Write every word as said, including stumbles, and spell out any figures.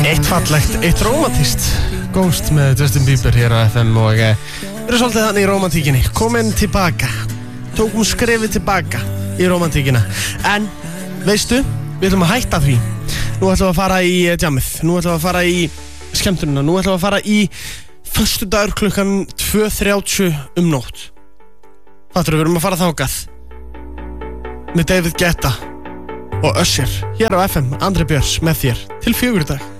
Eitt fallegt, eitt rómantist Ghost með Justin Bieber hér á F M og við erum svolítið þannig í rómantíkinni komin tilbaka, tókum skrefið tilbaka í rómantíkina en veistu, við ætlum að hætta því nú ætlum við að fara í djamið nú ætlum við að fara í skemmtunina nú ætlum við að fara í föstudagur klukkan tvö þrjátíu um nótt Fattur við erum að fara þangað með David Guetta og Usher hér á F M, Andri Björns með þér til fjögur í dag